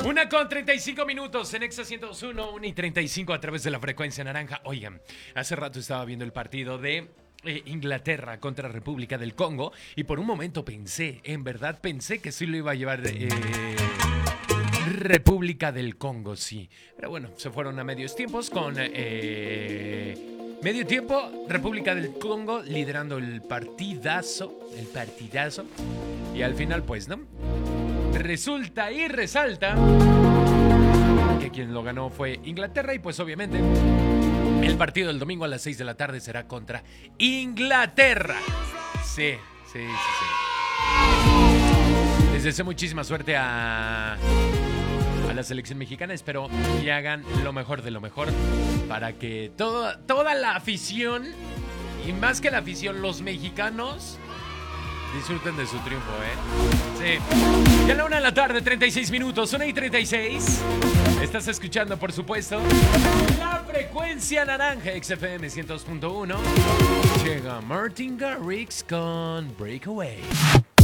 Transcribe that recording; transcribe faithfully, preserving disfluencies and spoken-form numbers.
Una con treinta y cinco minutos en Exa ciento dos punto uno, una y treinta y cinco a través de la frecuencia naranja. Oigan, hace rato estaba viendo el partido de eh, Inglaterra contra República del Congo y por un momento pensé, en verdad pensé que sí lo iba a llevar eh, República del Congo, sí. Pero bueno, se fueron a medios tiempos con... Eh, Medio tiempo, República del Congo liderando el partidazo, el partidazo, y al final pues, ¿no? Resulta y resalta que quien lo ganó fue Inglaterra y pues obviamente el partido del domingo a las seis de la tarde será contra Inglaterra. Sí, sí, sí, sí. Les deseo muchísima suerte a... a la selección mexicana, espero que hagan lo mejor de lo mejor para que todo, toda la afición, y más que la afición, los mexicanos disfruten de su triunfo, ¿eh? Sí. Ya a la una de la tarde, treinta y seis minutos, una y treinta y seis. Estás escuchando, por supuesto, la frecuencia naranja, X F M ciento dos punto uno. Llega Martin Garrix con Breakaway.